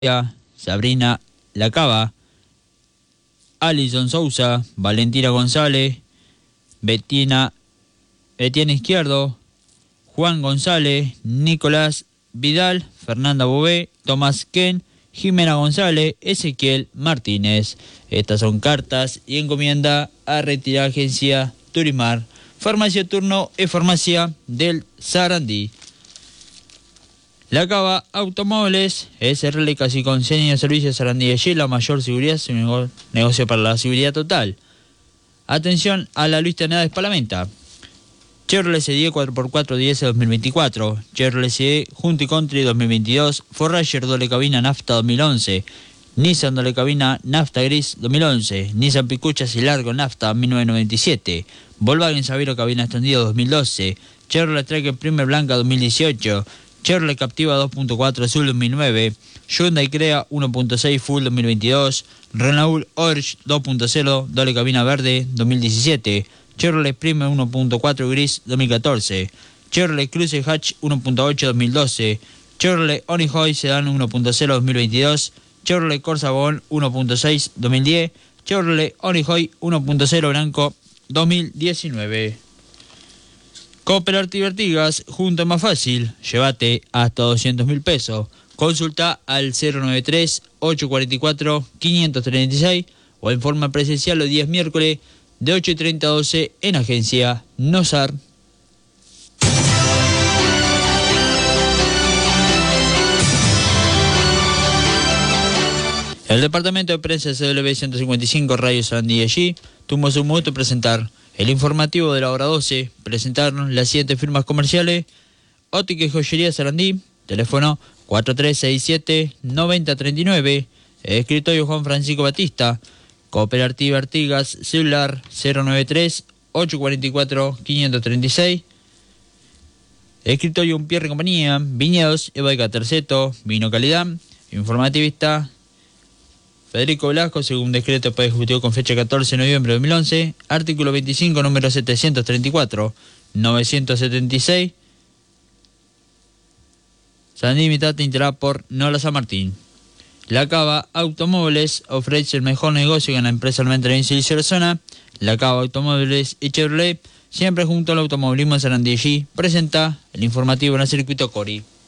Sabrina Lacaba, Alison Sousa, Valentina González, Etienne Izquierdo, Juan González, Nicolás Vidal, Fernanda Bové, Tomás Ken, Jimena González, Ezequiel Martínez. Estas son cartas y encomienda a retirar agencia Turimar. Farmacia Turno es farmacia del Sarandí. Lacaba Automóviles, SRL Casi Conceño de Servicios Sarandí de Allí, la mayor seguridad, su negocio para la seguridad total. Atención a la lista de nada de Palamenta. Chevrolet CDE 4x4 10 2024, Chevrolet CDE Junti Country 2022, Forranger doble cabina nafta 2011, Nissan doble cabina nafta gris 2011, Nissan Picucha y largo nafta 1997, Volkswagen Sabiro cabina extendida 2012, Chevrolet Tracker Primer Blanca 2018, Chevrolet Captiva 2.4 azul 2009, Hyundai Crea 1.6 Full 2022, Renault Orange 2.0 doble cabina verde 2017, Chevrolet Prime 1.4 gris 2014, Chevrolet Cruze Hatch 1.8 2012, Chevrolet Onix Sedan 1.0 2022, Chevrolet Corsa Bon 1.6 2010, Chevrolet Onix 1.0 blanco 2019. Cooperativa Artigas, junto más fácil, llévate hasta 200.000 pesos. Consulta al 093-844-536 o en forma presencial los días miércoles de 8:30 a 12 en agencia Nosar. El departamento de prensa CW 155 Radio Sarandí allí tuvo su gusto presentar el informativo de la hora 12. Presentaron las 7 firmas comerciales: Óptica y Joyería Sarandí, teléfono 4367-9039, escritorio Juan Francisco Batista, Cooperativa Artigas, celular 093-844-536, escritorio Pierre Compañía, Viñedos, Evoica Terceto, Vino Calidad, informativista Federico Velasco, según decreto del Poder Ejecutivo con fecha 14 de noviembre de 2011, artículo 25, número 734-976, Sarandí Imitate integrada por Nola San Martín. Lacaba Automóviles ofrece el mejor negocio en la empresa Almendra Silicio de Zona. Lacaba Automóviles y Chevrolet, siempre junto al automovilismo de Sarandí. Presenta el informativo en el circuito Cori.